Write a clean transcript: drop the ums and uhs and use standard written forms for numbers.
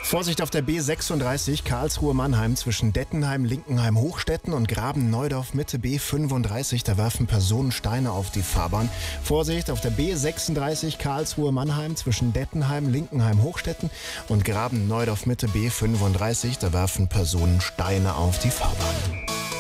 Vorsicht auf der B36 Karlsruhe-Mannheim zwischen Dettenheim, Linkenheim, Hochstetten und Graben-Neudorf Mitte B35. Da werfen Personen Steine auf die Fahrbahn. Vorsicht auf der B36 Karlsruhe-Mannheim zwischen Dettenheim, Linkenheim, Hochstetten und Graben-Neudorf Mitte B35. Da werfen Personen Steine auf die Fahrbahn.